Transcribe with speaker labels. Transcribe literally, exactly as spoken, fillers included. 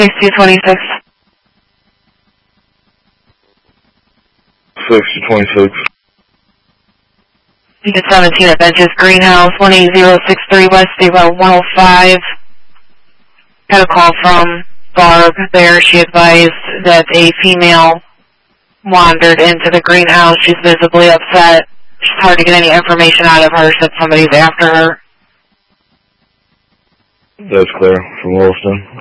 Speaker 1: sixty twenty-six.
Speaker 2: sixty twenty-six.
Speaker 1: Unit seventeen at Benches Greenhouse, one eight zero six three West State Route one oh five. Got a call from Barb there. She advised that a female wandered into the greenhouse. She's visibly upset. It's hard to get any information out of her since somebody's after her.
Speaker 2: That's clear from Williston.